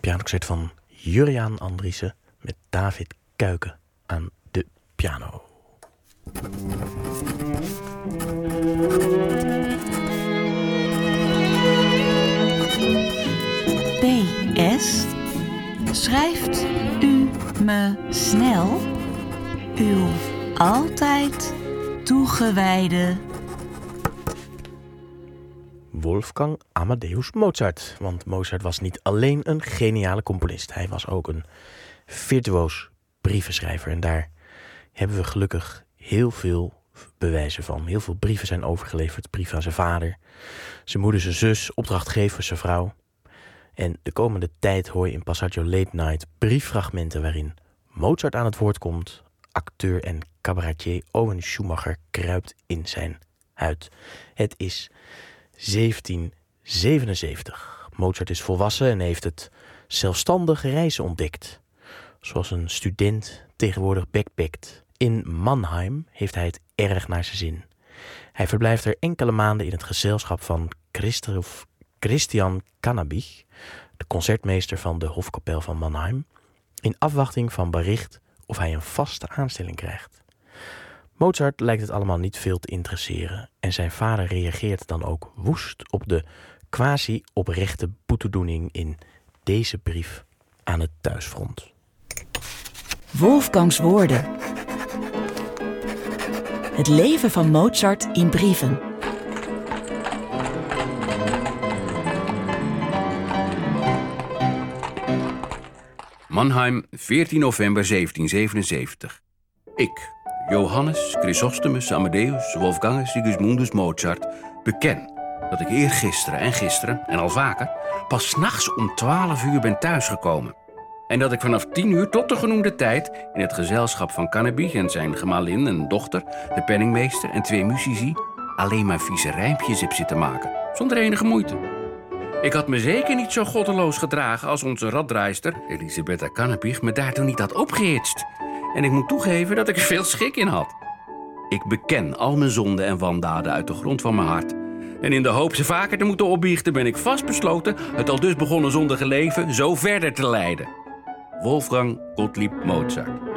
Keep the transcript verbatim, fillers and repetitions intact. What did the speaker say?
pianoconcert van Juriaan Andriessen met David Kuiken aan de piano. P S. Schrijft u me snel uw altijd toegewijde Wolfgang Amadeus Mozart. Want Mozart was niet alleen een geniale componist. Hij was ook een virtuoos brievenschrijver. En daar hebben we gelukkig heel veel bewijzen van. Heel veel brieven zijn overgeleverd. Brieven aan zijn vader, zijn moeder, zijn zus, opdrachtgever, zijn vrouw. En de komende tijd hoor je in Passaggio Late Night brieffragmenten waarin Mozart aan het woord komt. Acteur en cabaretier Owen Schumacher kruipt in zijn huid. Het is zeventien zevenenzeventig. Mozart is volwassen en heeft het zelfstandig reizen ontdekt. Zoals een student tegenwoordig backpackt. In Mannheim heeft hij het erg naar zijn zin. Hij verblijft er enkele maanden in het gezelschap van Christoph Christian Cannabich, de concertmeester van de Hofkapel van Mannheim, in afwachting van bericht of hij een vaste aanstelling krijgt. Mozart lijkt het allemaal niet veel te interesseren en zijn vader reageert dan ook woest op de quasi-oprechte boetedoening in deze brief aan het thuisfront. Wolfgangs woorden. Het leven van Mozart in brieven. Mannheim, veertien november zeventien zevenenzeventig. Ik, Johannes Chrysostomus Amadeus Wolfgangus Sigismundus Mozart, beken dat ik eergisteren en gisteren, en al vaker, pas 's nachts om twaalf uur ben thuisgekomen. En dat ik vanaf tien uur tot de genoemde tijd in het gezelschap van Cannabich en zijn gemalin en dochter, de penningmeester en twee muzici, alleen maar vieze rijmpjes heb zitten maken, zonder enige moeite. Ik had me zeker niet zo goddeloos gedragen als onze raddraaister, Elisabetta Cannabich, me daartoe niet had opgehitst. En ik moet toegeven dat ik er veel schik in had. Ik beken al mijn zonden en wandaden uit de grond van mijn hart. En in de hoop ze vaker te moeten opbiechten ben ik vastbesloten het al dus begonnen zondige leven zo verder te leiden. Wolfgang Gottlieb Mozart.